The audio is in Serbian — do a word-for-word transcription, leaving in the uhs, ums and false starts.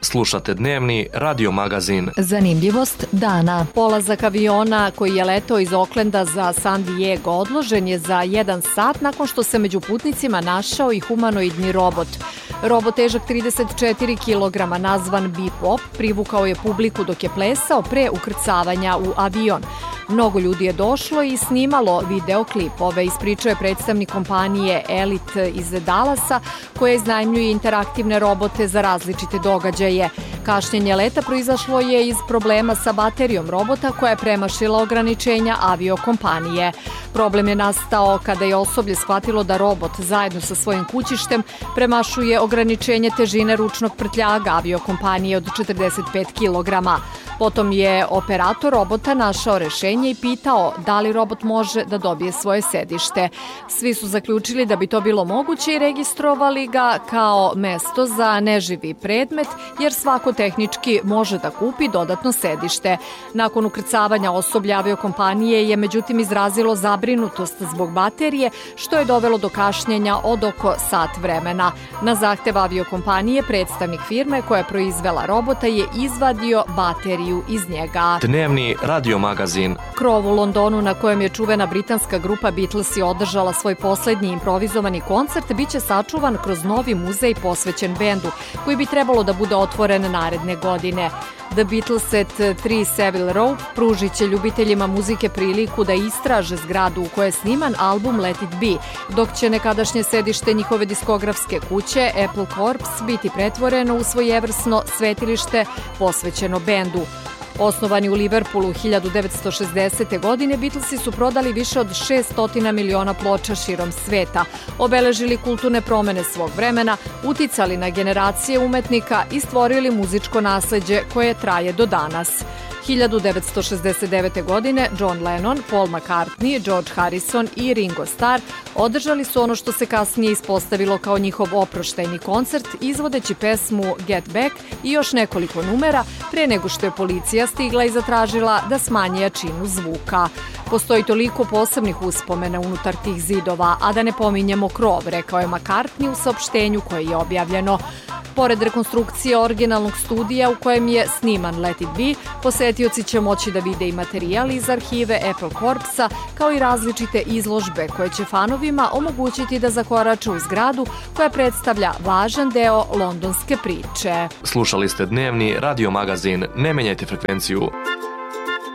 Slušate dnevni radio magazin. Zanimljivost dana. Polazak aviona koji je letao iz Oklenda za San Diego odložen je za jedan sat nakon što se među putnicima našao i humanoidni robot. Robot težak trideset četiri kilograma nazvan Bebop privukao je publiku dok je plesao pre ukrcavanja u avion. Mnogo ljudi je došlo i snimalo videoklipove, ispričao je predstavnik kompanije Elite iz Dallasa koja iznajmljuje interaktivne robote za različite događaje. Kašnjenje leta proizašlo je iz problema sa baterijom robota koja je premašila ograničenja aviokompanije. Problem je nastao kada je osoblje shvatilo da robot zajedno sa svojim kućištem premašuje ograničenje težine ručnog prtljaga aviokompanije od četrdeset pet kilograma. Potom je operator robota našao rešenje i pitao da li robot može da dobije svoje sedište. Svi su zaključili da bi to bilo moguće i registrovali ga kao mesto za neživi predmet, jer svako tehnički može da kupi dodatno sedište. Nakon ukrcavanja osoblja aviokompanije je međutim izrazilo zabrinutost zbog baterije, što je dovelo do kašnjenja od oko sat vremena. Na zahtev aviokompanije predstavnik firme koja je proizvela robota je izvadio bateriju iz njega. Dnevni radio magazin. Krov u Londonu na kojem je čuvena britanska grupa Beatlesi održala svoj poslednji improvizovani koncert biće sačuvan kroz novi muzej posvećen bendu koji bi trebalo da bude otvoren naredne godine. The Beatles at tri Savile Row pružit će ljubiteljima muzike priliku da istraže zgradu u kojoj je sniman album Let It Be, dok će nekadašnje sedište njihove diskografske kuće Apple Corps biti pretvoreno u svojevrsno svetilište posvećeno bendu. Osnovani u Liverpoolu hiljadu devetsto šezdesete. godine, Beatlesi su prodali više od šesto miliona ploča širom sveta, obeležili kulturne promene svog vremena, uticali na generacije umetnika i stvorili muzičko nasleđe koje traje do danas. hiljadu devetsto šezdeset devete. godine John Lennon, Paul McCartney, George Harrison i Ringo Starr održali su ono što se kasnije ispostavilo kao njihov oproštajni koncert, izvodeći pesmu Get Back i još nekoliko numera pre nego što je policija stigla i zatražila da smanje jačinu zvuka. Postoji toliko posebnih uspomena unutar tih zidova, a da ne pominjemo krov, rekao je McCartney u saopštenju koje je objavljeno. Pored rekonstrukcije originalnog studija u kojem je sniman Let It Be, posetioci će moći da vide i materijal iz arhive Apple Corpsa, kao i različite izložbe koje će fanovima omogućiti da zakorače u zgradu koja predstavlja važan deo londonske priče. Slušali ste dnevni radio magazin. Ne menjajte frekvenciju.